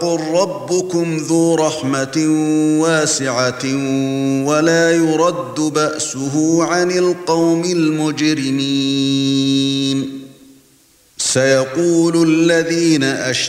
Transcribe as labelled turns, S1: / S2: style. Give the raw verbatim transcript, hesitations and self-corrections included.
S1: قُل رَّبُّكُمْ ذُو رَحْمَةٍ وَاسِعَةٍ وَلَا يُرَدُّ بَأْسُهُ عَنِ الْقَوْمِ الْمُجْرِمِينَ سَيَقُولُ الَّذِينَ أَشْرَكُوا